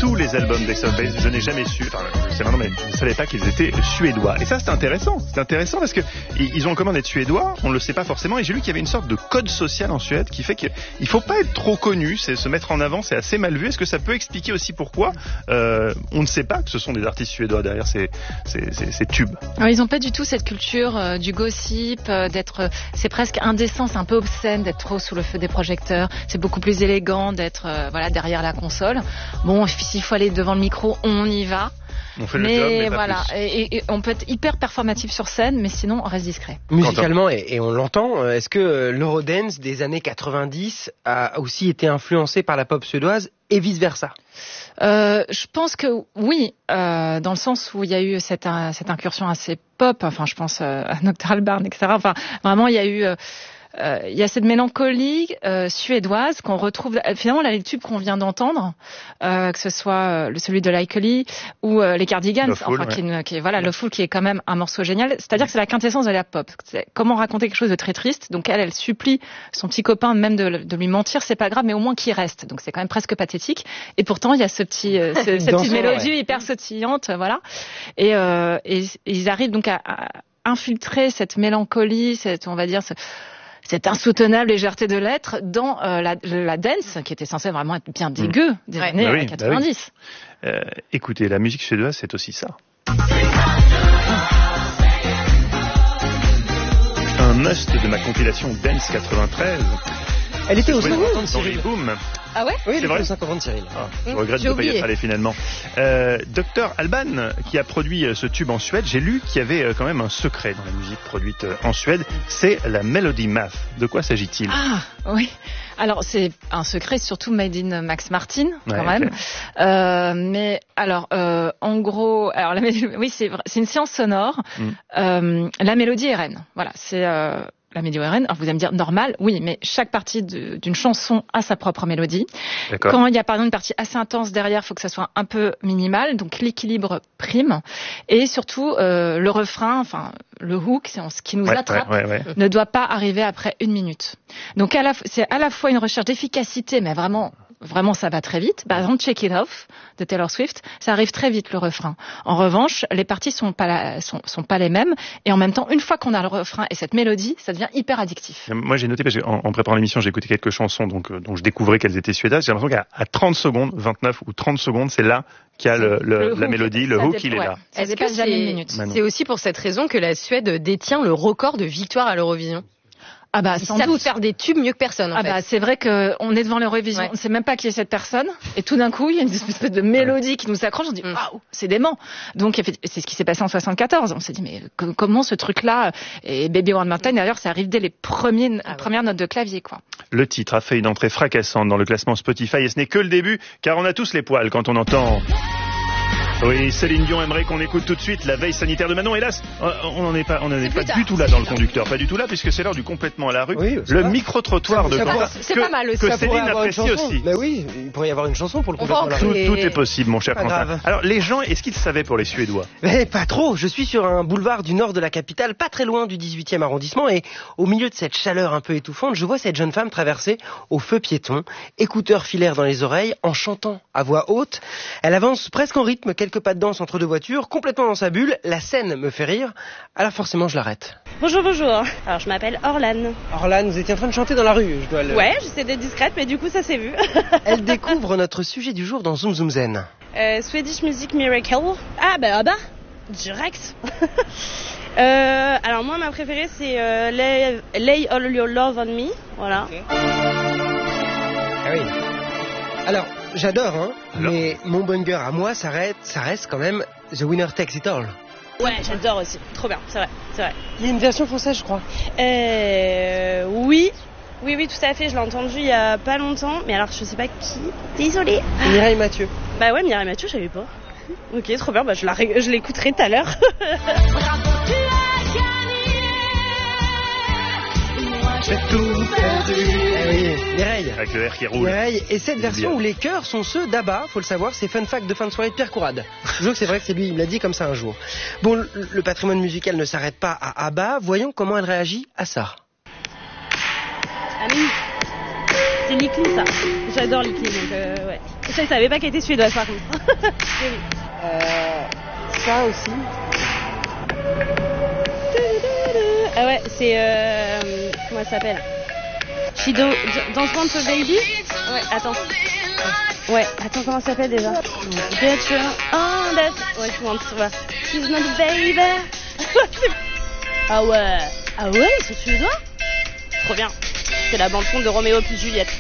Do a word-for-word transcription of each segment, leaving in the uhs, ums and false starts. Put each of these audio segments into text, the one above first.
tous les albums d'Ace of Base. Je n'ai jamais su, enfin, je sais maintenant, mais je ne savais pas qu'ils étaient suédois. Et ça, c'est intéressant. C'est intéressant parce que ils ont le commun d'être suédois. On ne le sait pas forcément. Et j'ai lu qu'il y avait une sorte de code social en Suède qui fait qu'il ne faut pas être trop connu. C'est se mettre en avant, c'est assez mal vu. Est-ce que ça peut expliquer aussi pourquoi euh, on ne sait pas que ce sont des artistes suédois derrière ces, ces, ces, ces tubes? Alors, ils n'ont pas du tout cette culture euh, du gossip, euh, d'être, euh, c'est presque indécent, c'est un peu obscène d'être trop sous le feu des projecteurs. C'est beaucoup plus élégant d'être euh, voilà derrière la console. Bon, s'il faut aller devant le micro, on y va. On fait mais, le job, mais pas voilà, plus. et, et on peut être hyper performatif sur scène, mais sinon on reste discret. Musicalement, et, et on l'entend, est-ce que l'Eurodance des années quatre-vingt-dix a aussi été influencé par la pop suédoise et vice-versa? Euh, je pense que oui, euh, dans le sens où il y a eu cette, euh, cette incursion assez pop, enfin je pense euh, à Nocturnal Barn, et cetera. Enfin, vraiment, il y a eu... Euh, Euh, il y a cette mélancolie euh, suédoise qu'on retrouve finalement là les tubes qu'on vient d'entendre, euh, que ce soit euh, celui de Likely ou euh, les Cardigans, Fool, enfin ouais. qui, est, qui est voilà le Fool qui est quand même un morceau génial. C'est-à-dire que c'est la quintessence de la pop. C'est comment raconter quelque chose de très triste. Donc elle, elle supplie son petit copain même de, de lui mentir, c'est pas grave, mais au moins qu'il reste. Donc c'est quand même presque pathétique. Et pourtant il y a ce petit, euh, ce, cette petite mélodie ouais. hyper sautillante, voilà. Et, euh, et, et ils arrivent donc à, à infiltrer cette mélancolie, cette on va dire ce, cette insoutenable légèreté de l'être dans euh, la, la dance, qui était censée vraiment être bien dégueu des ouais. bah années oui, quatre-vingt-dix. Bah oui. euh, écoutez, la musique suédoise, c'est aussi ça. Un must de ma compilation Dance quatre-vingt-treize. Elle était au cinquante cinquante, dans les Cyril. boom. Ah ouais? Oui, c'est vrai. au cinquante, Cyril. Ah, je Mmh, regrette de ne pas y être allé finalement. Euh, Docteur Alban, qui a produit ce tube en Suède, j'ai lu qu'il y avait quand même un secret dans la musique produite en Suède, c'est la Melody Math. De quoi s'agit-il? Ah oui. Alors c'est un secret surtout made in Max Martin quand ouais, même. Okay. Euh, mais alors euh, en gros, alors la mélodie, oui c'est c'est une science sonore. Mm. Euh, la mélodie est reine. Voilà, c'est euh, la mélodie est reine. Alors vous allez me dire normal, oui, mais chaque partie de, d'une chanson a sa propre mélodie. D'accord. Quand il y a par exemple une partie assez intense derrière, il faut que ça soit un peu minimal, donc l'équilibre prime et surtout euh, le refrain, enfin le hook, c'est ce qui nous ouais, attrape, ouais, ouais, ouais. ne doit pas arriver après une minute. Donc à la, c'est à la fois une recherche d'efficacité, mais vraiment, vraiment ça va très vite. Par exemple, Shake It Off de Taylor Swift, ça arrive très vite le refrain. En revanche, les parties sont pas la, sont, sont pas les mêmes, et en même temps, une fois qu'on a le refrain et cette mélodie, ça devient hyper addictif. Moi j'ai noté parce qu'en en préparant l'émission, j'ai écouté quelques chansons, donc euh, dont je découvrais qu'elles étaient suédoises. J'ai l'impression qu'à à trente secondes, vingt-neuf ou trente secondes, c'est là qu'il y a le, le, le la hook, mélodie, le hook, il est ouais. là. Ça dépasse jamais une minute. C'est aussi pour cette raison que la Suède détient le record de victoires à l'Eurovision. Ah bah Ils sans savent doute faire des tubes mieux que personne en ah fait. bah c'est vrai que on est devant l'Eurovision, ouais. on ne sait même pas qui est cette personne et tout d'un coup il y a une espèce de mélodie qui nous accroche, on se dit waouh, wow, c'est dément. Donc c'est ce qui s'est passé en soixante-quatorze, on s'est dit mais comment ce truc là, et Baby One More Time d'ailleurs ça arrive dès les premiers, ah ouais. premières notes de clavier quoi. Le titre a fait une entrée fracassante dans le classement Spotify et ce n'est que le début car on a tous les poils quand on entend. Oui, Céline Dion aimerait qu'on écoute tout de suite la veille sanitaire de Manon. Hélas, on n'en est pas, on n'en est pas du tout là dans le conducteur, pas du tout là, puisque c'est l'heure du complètement à la rue. Oui, le micro-trottoir de Caen. C'est pas mal aussi. Que Céline apprécie aussi. Bah oui, il pourrait y avoir une chanson pour le complètement à la tout, rue. tout est possible, mon cher pas Quentin. Grave. Alors, les gens, est-ce qu'ils savaient pour les Suédois? Mais pas trop. Je suis sur un boulevard du nord de la capitale, pas très loin du dix-huitième arrondissement, et au milieu de cette chaleur un peu étouffante, je vois cette jeune femme traverser au feu piéton, écouteurs filaires dans les oreilles, en chantant à voix haute. Elle avance presque en rythme, quelques pas de danse entre deux voiture, complètement dans sa bulle, la scène me fait rire, alors forcément je l'arrête. Bonjour, bonjour, alors je m'appelle Orlan. Orlan, vous étiez en train de chanter dans la rue, je dois le... Ouais, j'essaie d'être discrète, mais du coup ça s'est vu. Elle découvre notre sujet du jour dans Zoom Zoom Zen. Euh, Swedish Music Miracle. Ah bah, ah bah, direct. euh, alors moi ma préférée c'est euh, Lay, Lay All Your Love On Me, voilà. Okay. Ah oui. Alors, j'adore, hein, Alors. mais mon banger à moi, ça reste, ça reste quand même The Winner Takes It All. Ouais, j'adore aussi. Trop bien, c'est vrai, c'est vrai. Il y a une version française, je crois. Euh, oui, oui, oui, tout à fait. Je l'ai entendu il y a pas longtemps, mais alors je sais pas qui. Désolée. Mireille Mathieu. Bah ouais, Mireille Mathieu, je savais pas. Ok, trop bien. Bah je la, je l'écouterai tout à l'heure. J'ai tout perdu. Eh oui, Mireille. Avec le R qui roule. Mireille. Et cette version où les chœurs sont ceux d'Abba, faut le savoir, c'est fun fact de fin de soirée de Pierre Courade. Je jure que c'est vrai que c'est lui, il me l'a dit comme ça un jour. Bon, le, le patrimoine musical ne s'arrête pas à Abba. Voyons comment elle réagit à ça. Ami, c'est Likli ça. J'adore Likli, donc euh, ouais. Je ne savais pas qu'elle était suédoise par contre. Euh, ça aussi. Ah ouais, c'est... Euh, comment elle s'appelle? She do, Don't Want a Baby? Ouais, attends. Ouais, attends, comment ça s'appelle déjà? Get your on that... Ouais, je want, ouais. She's not a baby. Ah ouais. Ah ouais, ils sont suédois? Trop bien. C'est la bande-son de Roméo plus Juliette.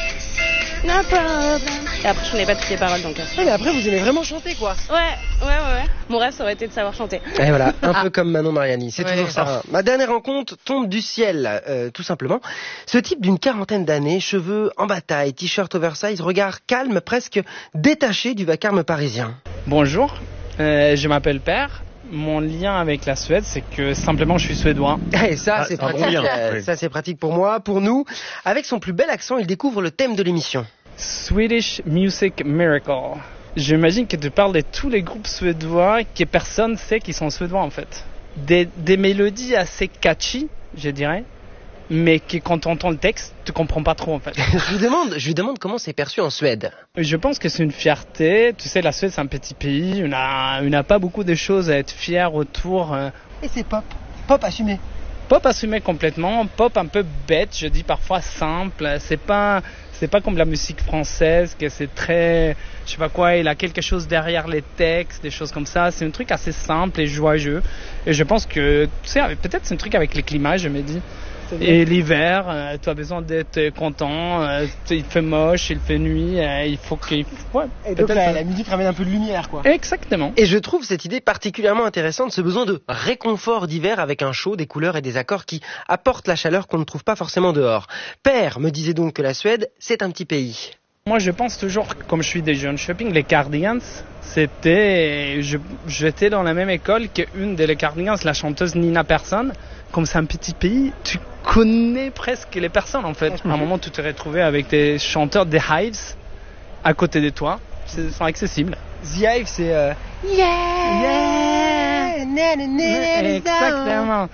No problem. Et après, je connais pas toutes les paroles, donc... Ouais, mais après, vous aimez vraiment chanter, quoi. Ouais, ouais, ouais, ouais. Mon rêve, ça aurait été de savoir chanter. Et voilà, un Ah. peu comme Manon Mariani, c'est Ouais. toujours ça. Ma dernière rencontre tombe du ciel, euh, tout simplement. Ce type d'une quarantaine d'années, cheveux en bataille, t-shirt oversize, regard calme, presque détaché du vacarme parisien. Bonjour, euh, je m'appelle Père. Mon lien avec la Suède, c'est que simplement je suis suédois. Et ça, Ah, c'est c'est un bon pratique. lien, euh, oui. Ça, c'est pratique pour moi, pour nous. Avec son plus bel accent, il découvre le thème de l'émission. Swedish Music Miracle. J'imagine que tu parles de tous les groupes suédois que personne sait qu'ils sont suédois en fait. Des, des mélodies assez catchy, je dirais, mais que quand tu entends le texte, tu comprends pas trop en fait. je lui demande, je lui demande comment c'est perçu en Suède. Je pense que c'est une fierté. Tu sais, la Suède c'est un petit pays, on a, on n'a pas beaucoup de choses à être fiers autour. euh, Et c'est pop, pop assumé. Pop assumé complètement, pop un peu bête, je dis parfois simple. C'est pas, c'est pas comme la musique française que c'est très, je sais pas quoi, il a quelque chose derrière les textes, des choses comme ça. C'est un truc assez simple et joyeux. Et je pense que, tu sais, peut-être c'est un truc avec le climat, je me dis. Et l'hiver, euh, tu as besoin d'être content. Euh, il fait moche, il fait nuit, euh, il faut qu'il, ouais. Et donc peut-être la, ça. la musique ramène un peu de lumière, quoi. Exactement. Et je trouve cette idée particulièrement intéressante, ce besoin de réconfort d'hiver avec un chaud, des couleurs et des accords qui apportent la chaleur qu'on ne trouve pas forcément dehors. Père me disait donc que la Suède, c'est un petit pays. Moi, je pense toujours, comme je suis des jeunes shopping, les Cardigans, c'était, je, j'étais dans la même école qu'une des Cardigans, la chanteuse Nina Persson. Comme c'est un petit pays, tu connais presque les personnes en fait. À un moment, tu te retrouvais avec des chanteurs des Hives à côté de toi. Ils sont accessibles. The Hive, c'est... Euh... Yeah, yeah, na, na, na, na, Exactement.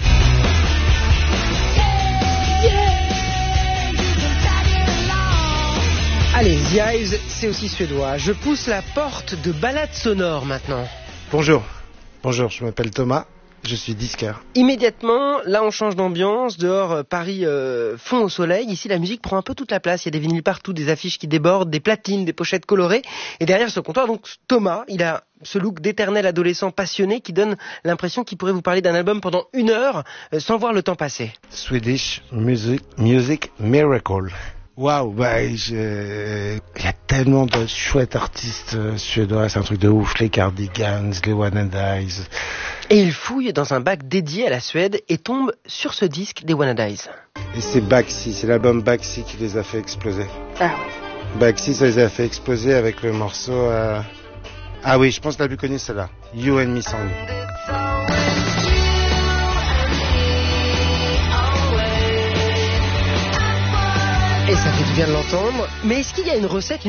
Allez, The Hives, c'est aussi suédois. Je pousse la porte de balade sonore maintenant. Bonjour, bonjour, je m'appelle Thomas, je suis disqueur. Immédiatement, là on change d'ambiance, dehors euh, Paris euh, fond au soleil, ici la musique prend un peu toute la place, il y a des vinyles partout, des affiches qui débordent, des platines, des pochettes colorées, et derrière ce comptoir, donc Thomas, il a ce look d'éternel adolescent passionné qui donne l'impression qu'il pourrait vous parler d'un album pendant une heure euh, sans voir le temps passer. Swedish Music, Music Miracle. Waouh, bah, je- il y a tellement de chouettes artistes euh, suédois, c'est un truc de ouf, les Cardigans, les One and Eyes. Et il fouille dans un bac dédié à la Suède et tombe sur ce disque des Wannadies. Et c'est Baxi, c'est l'album Baxi qui les a fait exploser. Ah ouais. Baxi, ça les a fait exploser avec le morceau... euh, Ah oui, je pense que la plus connue, c'est celle-là, You and Me Song. Et ça fait du bien de l'entendre. Mais est-ce qu'il y a une recette, une